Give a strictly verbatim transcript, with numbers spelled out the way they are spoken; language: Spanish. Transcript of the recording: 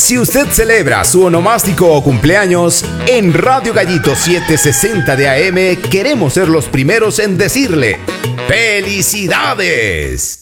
Si usted celebra su onomástico o cumpleaños, en Radio Gallito setecientos sesenta de A M queremos ser los primeros en decirle ¡felicidades!